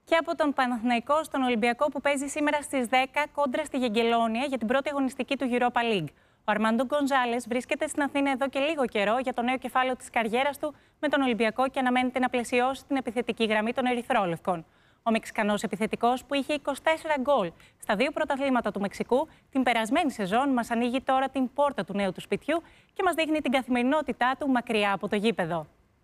Και από τον Παναθηναϊκό στον Ολυμπιακό που παίζει σήμερα στις 10 κόντρα στη Γεγγελόνια για την πρώτη αγωνιστική του Europa League. Ο Αρμάντο Γκονζάλες βρίσκεται στην Αθήνα εδώ και λίγο καιρό για το νέο κεφάλαιο της καριέρας του με τον Ολυμπιακό και αναμένεται να πλαισιώσει την επιθετική γραμμή των Ερυθρόλευκων. Ο Μεξικανός επιθετικός που είχε 24 γκολ στα δύο πρωταθλήματα του Μεξικού την περασμένη σεζόν μας ανοίγει τώρα την πόρτα του νέου του σπιτιού και μας δείχνει την καθημερινότητά του μακριά από το γήπεδο.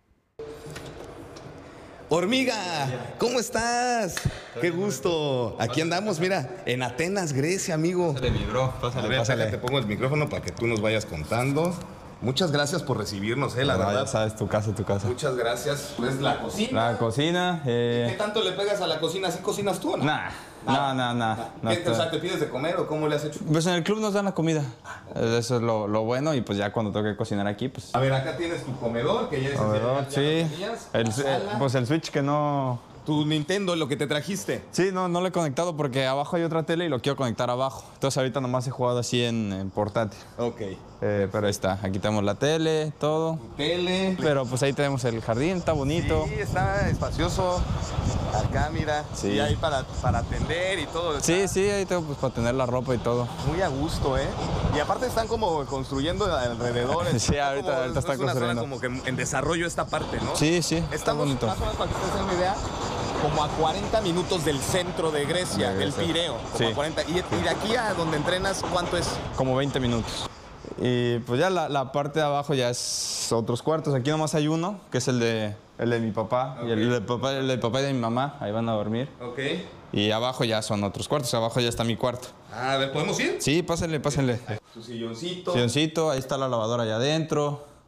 Hormiga, ¿cómo estás? Qué gusto. Aquí andamos, mira, en Atenas, Grecia, amigo. Pásale, mi bro, pásale. A ver, pásale. Te pongo el micrófono para que tú nos vayas contando. Muchas gracias por recibirnos, la verdad. Ya sabes, tu casa, tu casa. Muchas gracias. Es la cocina. La cocina. ¿Qué tanto le pegas a la cocina? ¿Así cocinas tú o no? Nah. No, O sea, ¿te pides de comer o cómo le has hecho? Pues en el club nos dan la comida. Eso es lo bueno y pues ya cuando tengo que cocinar aquí, pues... A ver, acá tienes tu comedor, que ya es comedor, sí. Pues el Switch que no... Tu Nintendo, lo que te trajiste. Sí, no lo he conectado porque abajo hay otra tele y lo quiero conectar abajo. Entonces ahorita nomás he jugado así en portátil. Ok. Pero ahí está, aquí tenemos la tele, todo. Tu tele. Pero pues ahí tenemos el jardín, está bonito. Sí, está espacioso. Acá, mira. Sí. Y ahí para atender y todo. Está... Sí, ahí tengo pues para tener la ropa y todo. Muy a gusto, ¿eh? Y aparte están como construyendo alrededor. Sí, ahorita están construyendo. Es una zona como que en desarrollo esta parte, ¿no? Sí, Estamos bonito. Más o menos para que ustedes tengan una idea, como a 40 minutos del centro de Grecia, del Pireo. Como a 40. Y de aquí a donde entrenas, ¿cuánto es? Como 20 minutos. Y pues ya la parte de abajo ya es otros cuartos. Aquí nomás hay uno, que es el de mi papá, y el de papá y de mi mamá. Ahí van a dormir. Ok. Y abajo ya son otros cuartos. Abajo ya está mi cuarto. A ver, ¿podemos ir? Sí, pásenle. Su silloncito. Silloncito, ahí está la lavadora allá adentro.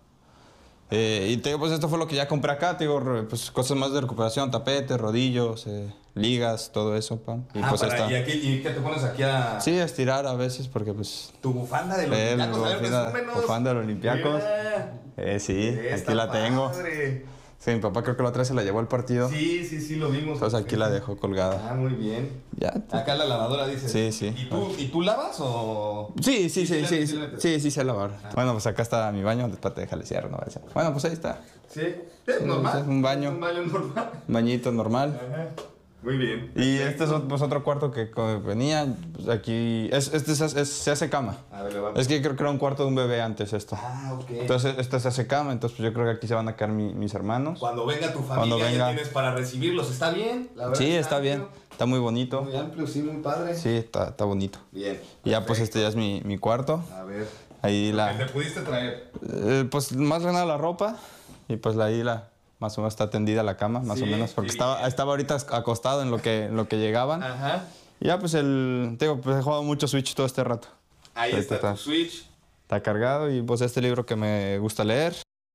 Y te digo, pues esto fue lo que ya compré acá, te digo, pues cosas más de recuperación, tapetes, rodillos, ligas, todo eso, pam. Y pues está. ¿Y qué te pones aquí a...? Sí, a estirar a veces porque pues... Tu bufanda de los Olympiacos, bufanda de los Olympiacos. Sí, aquí la tengo. Sí, mi papá creo que la otra vez se la llevó al partido. Sí, lo vimos. Entonces aquí la dejó colgada. Ah, muy bien. Ya. Acá la lavadora dice. Sí. ¿Y tú lavas o...? Sí, sé lavar. Bueno, pues acá está mi baño, después te déjale cierre, ¿no? Bueno, pues ahí está. Sí, es normal. Es un baño. Un baño normal. Bañito normal. Ajá. Muy bien. Y este es pues, otro cuarto que venía. Pues aquí. Se hace cama. A ver, levanta. Es que creo que era un cuarto de un bebé antes esto. Ah, ok. Entonces este se hace cama, entonces pues yo creo que aquí se van a quedar mis hermanos. Cuando venga tu familia ya tienes para recibirlos. ¿Está bien? La verdad, sí, está bien. Está muy bonito. Muy amplio, sí, muy padre. Sí, está bonito. Bien. Y ya pues este ya es mi cuarto. A ver. Ahí ¿Qué te pudiste traer? Pues más que nada la ropa. Y pues ahí más o menos está tendida la cama, más o menos, porque estaba ahorita acostado en lo que llegaban. Ajá. Y ya pues pues he jugado mucho Switch todo este rato. Ahí está tu Switch. Está cargado y pues este libro que me gusta leer.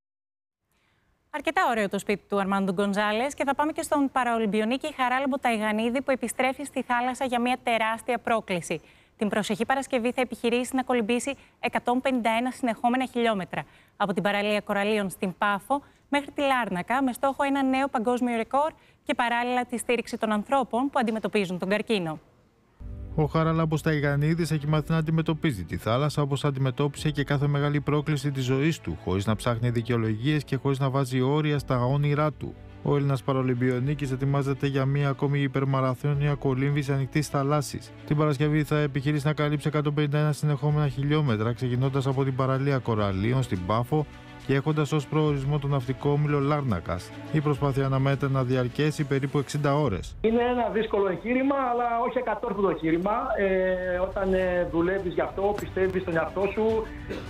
Αρκετά ωραίο το σπίτι του Αρμάντο Γκονζάλες και θα πάμε και στον Παραολυμπιονίκη Χαράλαμπο Ταϊγανίδη που επιστρέφει στη θάλασσα για μια τεράστια πρόκληση. Την προσεχή Παρασκευή θα επιχειρήσει να κολυμπήσει 151 συνεχόμενα χιλιόμετρα από την παραλία Κοραλίων στην Πάφο μέχρι τη Λάρνακα με στόχο ένα νέο παγκόσμιο ρεκόρ και παράλληλα τη στήριξη των ανθρώπων που αντιμετωπίζουν τον καρκίνο. Ο Χαράλαμπος Ταϊγανίδης έχει μάθει να αντιμετωπίζει τη θάλασσα όπως αντιμετώπισε και κάθε μεγάλη πρόκληση της ζωής του, χωρίς να ψάχνει δικαιολογίες και χωρίς να βάζει όρια στα όνειρά του. Ο Έλληνας Παραολυμπιονίκης ετοιμάζεται για μία ακόμη υπερμαραθώνια κολύμβηση ανοιχτής θαλάσσης. Την Παρασκευή θα επιχειρήσει να καλύψει 151 συνεχόμενα χιλιόμετρα, ξεκινώντας από την παραλία Κοραλίων στην Πάφο και έχοντας ως προορισμό τον ναυτικό όμιλο Λάρνακας. Η προσπάθεια αναμένεται να διαρκέσει περίπου 60 ώρες. Είναι ένα δύσκολο εγχείρημα, αλλά όχι ακατόρθωτο εγχείρημα. Όταν δουλεύεις γι' αυτό, πιστεύεις στον εαυτό σου,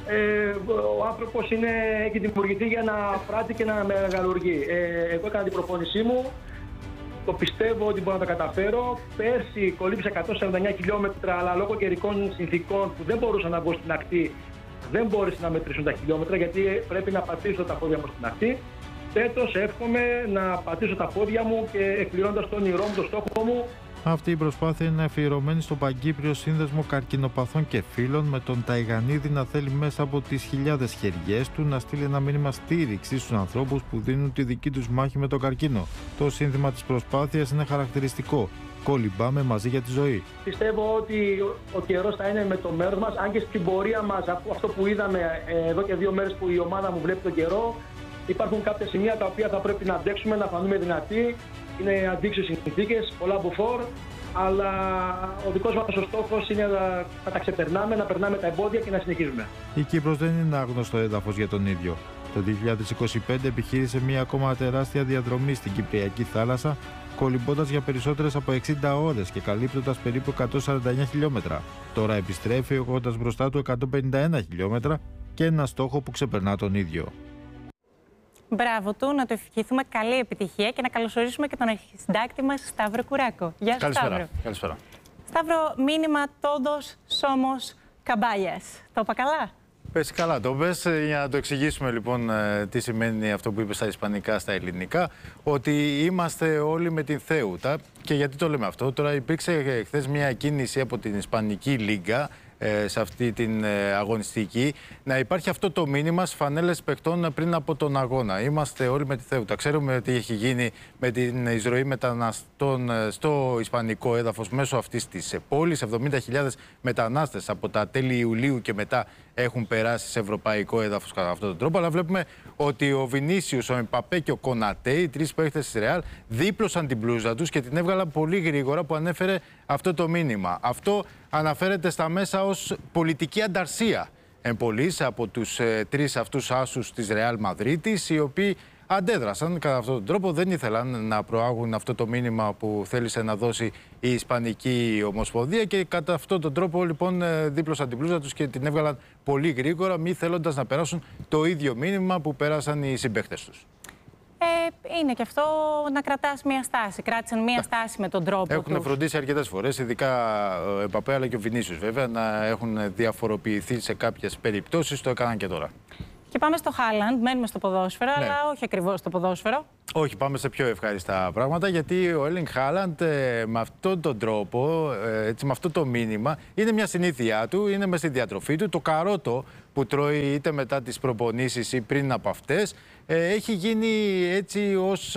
ο άνθρωπος έχει δημιουργηθεί για να πράττει και να μεγαλουργεί. Εγώ έκανα την προπόνησή μου, το πιστεύω ότι μπορώ να το καταφέρω. Πέρσι κολύψα 149 χιλιόμετρα, αλλά λόγω καιρικών συνθήκων που δεν μπορούσα να βγω στην ακτή, δεν μπόρεσε να μετρήσουν τα χιλιόμετρα γιατί πρέπει να πατήσω τα πόδια μου στην ακτή. Φέτος εύχομαι να πατήσω τα πόδια μου και εκπληρώνοντας το όνειρό μου, το στόχο μου. Αυτή η προσπάθεια είναι αφιερωμένη στον Παγκύπριο Σύνδεσμο Καρκινοπαθών και Φίλων, με τον Ταϊγανίδη να θέλει μέσα από τις χιλιάδες χεριές του να στείλει ένα μήνυμα στήριξη στους ανθρώπους που δίνουν τη δική τους μάχη με τον καρκίνο. Το σύνθημα της προσπάθειας είναι χαρακτηριστικό. Κολυμπάμε μαζί για τη ζωή. Πιστεύω ότι ο καιρός θα είναι με το μέρος μας, αν και στην πορεία μας, αυτό που είδαμε εδώ και 2 μέρες που η ομάδα μου βλέπει τον καιρό, υπάρχουν κάποια σημεία τα οποία θα πρέπει να αντέξουμε, να φανούμε δυνατοί Είναι αντίξιες συνθήκες, πολλά μποφόρ, αλλά ο δικός μας ο στόχος είναι να τα ξεπερνάμε, να περνάμε τα εμπόδια και να συνεχίζουμε. Η Κύπρος δεν είναι άγνωστο έδαφος για τον ίδιο. Το 2025 επιχείρησε μία ακόμα τεράστια διαδρομή στην Κυπριακή θάλασσα, κολυμπώντας για περισσότερες από 60 ώρες και καλύπτοντας περίπου 149 χιλιόμετρα. Τώρα επιστρέφει έχοντας μπροστά του 151 χιλιόμετρα και ένα στόχο που ξεπερνά τον ίδιο. Μπράβο του, να του ευχηθούμε καλή επιτυχία και να καλωσορίσουμε και τον αρχισυντάκτη μας, Σταύρο Κουράκο. Γεια σου, Σταύρο. Καλησπέρα. Σταύρο, μήνυμα todos somos caballas. Το είπα καλά? Πες καλά, το πες. Για να το εξηγήσουμε λοιπόν τι σημαίνει αυτό που είπες στα ισπανικά, στα ελληνικά, ότι είμαστε όλοι με την Θέουτα. Και γιατί το λέμε αυτό? Τώρα υπήρξε χθες μια κίνηση από την Ισπανική Λίγκα σε αυτή την αγωνιστική, να υπάρχει αυτό το μήνυμα στις φανέλες παιχτών πριν από τον αγώνα. Είμαστε όλοι με τη Θέουτα. Ξέρουμε τι έχει γίνει με την εισρωή μεταναστών στο ισπανικό έδαφος μέσω αυτής της πόλης. 70.000 μετανάστες από τα τέλη Ιουλίου και μετά έχουν περάσει σε ευρωπαϊκό έδαφος κατά αυτόν τον τρόπο. Αλλά βλέπουμε ότι ο Βινίσιους, ο Εμπαπέ και ο Κονατέ, οι τρεις παίχτες της Ρεάλ, δίπλωσαν την μπλούζα τους και την έβγαλαν πολύ γρήγορα, που ανέφερε αυτό το μήνυμα. Αυτό αναφέρεται στα μέσα ως πολιτική ανταρσία εμπολής από τους τρεις αυτούς άσους της Ρεάλ Μαδρίτης, οι οποίοι αντέδρασαν κατά αυτόν τον τρόπο, δεν ήθελαν να προάγουν αυτό το μήνυμα που θέλησε να δώσει η Ισπανική Ομοσπονδία και κατά αυτόν τον τρόπο λοιπόν δίπλωσαν την μπλούζα τους και την έβγαλαν πολύ γρήγορα, μη θέλοντας να περάσουν το ίδιο μήνυμα που πέρασαν οι συμπαίχτες τους. Είναι και αυτό να κρατάς μία στάση. Κράτησαν μία στάση με τον τρόπο τους. Έχουν φροντίσει αρκετές φορές, ειδικά ο Εμπαπέ αλλά και ο Βινίσιους βέβαια, να έχουν διαφοροποιηθεί σε κάποιες περιπτώσεις. Το έκαναν και τώρα. Και πάμε στο Χάλαντ. Μένουμε στο ποδόσφαιρο, ναι, αλλά όχι ακριβώς στο ποδόσφαιρο. Όχι, πάμε σε πιο ευχάριστα πράγματα, γιατί ο Έρλινγκ Χάλαντ με αυτόν τον τρόπο, έτσι, με αυτό το μήνυμα, είναι μια συνήθειά του, είναι μες στη διατροφή του. Το καρότο που τρώει είτε μετά τις προπονήσεις ή πριν από αυτές, έχει γίνει έτσι ως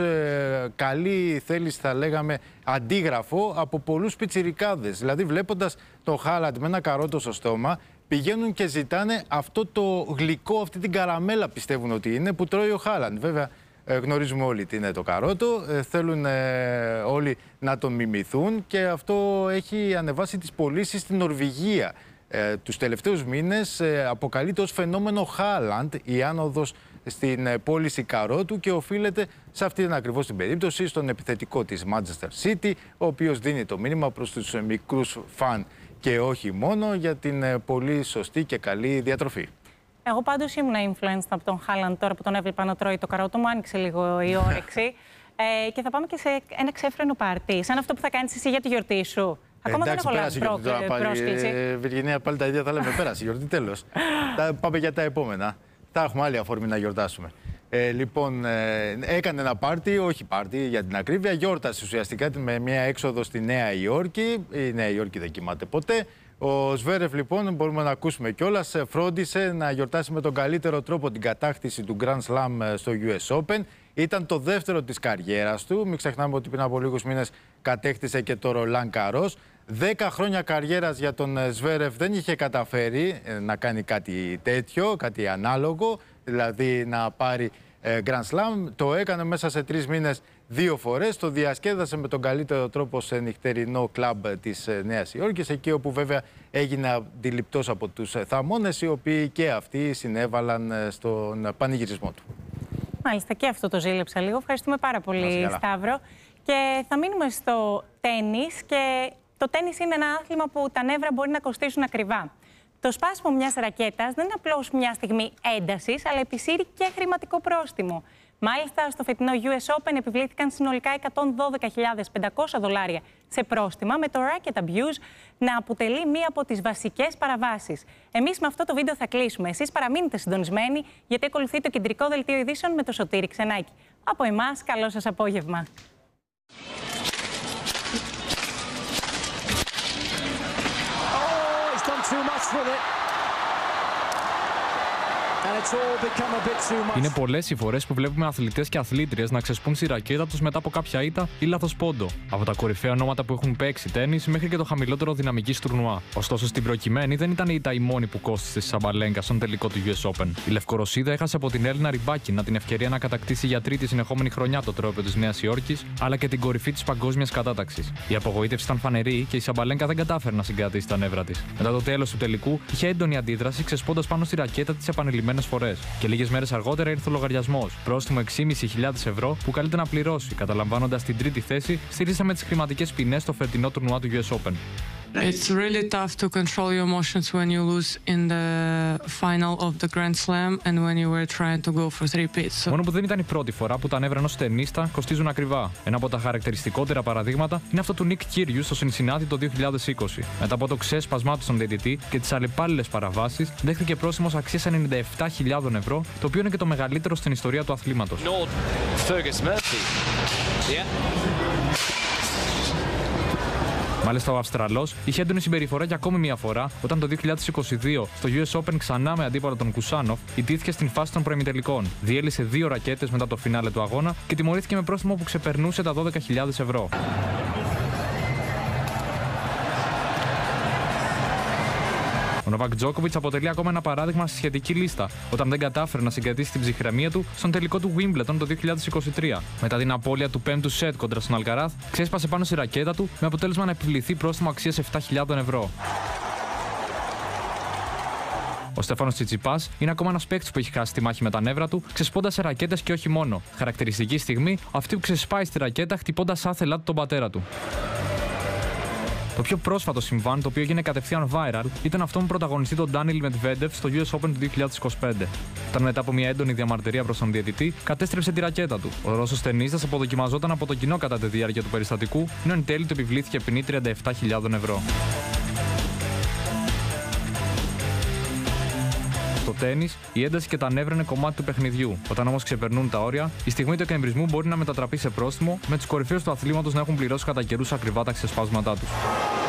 καλή θέληση, θα λέγαμε, αντίγραφο από πολλούς πιτσιρικάδες. Δηλαδή βλέποντας το Χάλαντ με ένα καρότο στο στόμα, πηγαίνουν και ζητάνε αυτό το γλυκό, αυτή την καραμέλα πιστεύουν ότι είναι, που τρώει ο Χάλαντ. Βέβαια γνωρίζουμε όλοι τι είναι το καρότο, θέλουν όλοι να τον μιμηθούν και αυτό έχει ανεβάσει τις πωλήσεις στην Νορβηγία. Τους τελευταίους μήνες αποκαλείται ως φαινόμενο Χάλαντ η άνοδος στην πώληση καρότου και οφείλεται σε αυτήν ακριβώς την περίπτωση στον επιθετικό της Manchester City, ο οποίος δίνει το μήνυμα προς τους μικρούς φαν και όχι μόνο, για την πολύ σωστή και καλή διατροφή. Εγώ πάντως ήμουν influenced από τον Χάλαντ τώρα που τον έβλεπα να τρώει το καρότο, μου άνοιξε λίγο η όρεξη. Και θα πάμε και σε ένα ξέφρενο πάρτι, σαν αυτό που θα κάνεις εσύ για τη γιορτή σου. Ακόμα εντάξει, δεν έχω λάβει πρόσκληση. Βιργινία, πάλι τα ίδια θα λέμε. Πέρασε η γιορτή, τέλος. Πάμε για τα επόμενα. Θα έχουμε άλλη αφορμή να γιορτάσουμε. Λοιπόν, έκανε ένα πάρτι, όχι πάρτι για την ακρίβεια, γιόρτασε ουσιαστικά με μια έξοδο στη Νέα Υόρκη. Η Νέα Υόρκη δεν κοιμάται ποτέ. Ο Σβέρεφ, λοιπόν, μπορούμε να ακούσουμε κιόλας, φρόντισε να γιορτάσει με τον καλύτερο τρόπο την κατάκτηση του Grand Slam στο US Open. Ήταν το δεύτερο της καριέρας του. Μην ξεχνάμε ότι πριν από λίγους μήνες κατέκτησε και το Roland Garros. 10 χρόνια καριέρας για τον Σβέρεφ δεν είχε καταφέρει να κάνει κάτι τέτοιο, κάτι ανάλογο, δηλαδή να πάρει Grand Slam. Το έκανε μέσα σε 3 μήνες 2 φορές. Το διασκέδασε με τον καλύτερο τρόπο σε νυχτερινό κλαμπ της Νέας Υόρκης, εκεί όπου βέβαια έγινε αντιληπτός από τους θαμώνες, οι οποίοι και αυτοί συνέβαλαν στον πανηγυρισμό του. Μάλιστα, και αυτό το ζήλεψα λίγο. Ευχαριστούμε πάρα πολύ, Σταύρο. Και θα μείνουμε στο τένις. Και το τένις είναι ένα άθλημα που τα νεύρα μπορεί να κοστίσουν ακριβά. Το σπάσιμο μιας ρακέτας δεν είναι απλώς μια στιγμή έντασης, αλλά επισύρει και χρηματικό πρόστιμο. Μάλιστα, στο φετινό US Open επιβλήθηκαν συνολικά $112.500 σε πρόστιμα, με το racket abuse να αποτελεί μία από τις βασικές παραβάσεις. Εμείς με αυτό το βίντεο θα κλείσουμε. Εσείς παραμείνετε συντονισμένοι, γιατί ακολουθεί το κεντρικό δελτίο ειδήσεων με το Σωτήρη Ξενάκη. Από εμάς, καλό σας απόγευμα. Είναι πολλές οι φορές που βλέπουμε αθλητές και αθλήτριες να ξεσπούν στη ρακέτα τους μετά από κάποια ήττα ή λάθος πόντο. Από τα κορυφαία ονόματα που έχουν παίξει τένις μέχρι και το χαμηλότερο δυναμικής τουρνουά. Ωστόσο, στην προκειμένη δεν ήταν η ήττα η μόνη που κόστησε στη Σαμπαλένκα στον τελικό του US Open. Η Λευκορωσίδα έχασε από την Έλληνα Ριμπάκινα την ευκαιρία να κατακτήσει για τρίτη συνεχόμενη χρονιά το τρόπαιο της Νέας Υόρκης, αλλά και την κορυφή της παγκόσμιας κατάταξης. Η απογοήτευση ήταν φανερή και η Σαμπαλένκα δεν κατάφερε να συγκρατήσει τα νεύρα της. Μετά το τέλος του τελικού, είχε έντονη αντίδραση ξεσπώντας πάνω στη ρακέτα της επανειλημμένες φορές. Και λίγες μέρες αργότερα ήρθε ο λογαριασμός. Πρόστιμο 6.500 ευρώ που καλείται να πληρώσει, καταλαμβάνοντας την τρίτη θέση στη λίστα με τις χρηματικές ποινές στο φετινό τουρνουά του US Open. It's really tough to control your emotions when you lose in the final of the Grand Slam and when you were trying to go for three pits. Μόνο που δεν ήταν η πρώτη φορά που τα νεύρα ενός τενίστα κοστίζουν ακριβά. Ένα από τα χαρακτηριστικότερα παραδείγματα είναι αυτό του Nick Kyrgios στο Cincinnati το 2020. Μετά από το ξέσπασμά του στον διαιτητή και τις αλλεπάλληλες παραβάσεις, δέχτηκε πρόστιμος αξίας 97.000 ευρώ, το οποίο είναι και το μεγαλύτερο στην ιστορία του αθλήματος. Μάλιστα, ο Αυστραλός είχε έντονη συμπεριφορά για ακόμη μία φορά όταν το 2022 στο US Open ξανά με αντίπαλο τον Κουσάνοφ ιτήθηκε στην φάση των προημιτελικών. Διέλυσε 2 ρακέτες μετά το φινάλε του αγώνα και τιμωρήθηκε με πρόστιμο που ξεπερνούσε τα 12.000 ευρώ. Ο Νοβάκ Τζόκοβιτς αποτελεί ακόμα ένα παράδειγμα στη σχετική λίστα, όταν δεν κατάφερε να συγκρατήσει την ψυχραιμία του στον τελικό του Wimbledon το 2023. Μετά την απώλεια του 5ου σετ κόντρα στον Αλκαράθ, ξέσπασε πάνω στη ρακέτα του με αποτέλεσμα να επιβληθεί πρόστιμο αξίας 7.000 ευρώ. Ο Στέφανος Τσιτσιπάς είναι ακόμα ένας παίκτης που έχει χάσει τη μάχη με τα νεύρα του, ξεσπώντας σε ρακέτες και όχι μόνο. Χαρακτηριστική στιγμή, αυτή που ξεσπάει στη ρακέτα χτυπώντας άθελά του τον πατέρα του. Το πιο πρόσφατο συμβάν, το οποίο έγινε κατευθείαν viral, ήταν αυτό με πρωταγωνιστή τον Ντάνιλ Μετβέντεφ στο US Open του 2025. Όταν μετά από μια έντονη διαμαρτυρία προς τον διαιτητή, κατέστρεψε τη ρακέτα του. Ο Ρώσος τενίστας αποδοκιμαζόταν από το κοινό κατά τη διάρκεια του περιστατικού, ενώ εν τέλει του επιβλήθηκε ποινή 37.000 ευρώ. Στο τένις, η ένταση και τα νεύρα είναι κομμάτι του παιχνιδιού. Όταν όμως ξεπερνούν τα όρια, η στιγμή του εκνευρισμού μπορεί να μετατραπεί σε πρόστιμο, με τους κορυφαίους του αθλήματος να έχουν πληρώσει κατά καιρούς ακριβά τα ξεσπάσματά τους.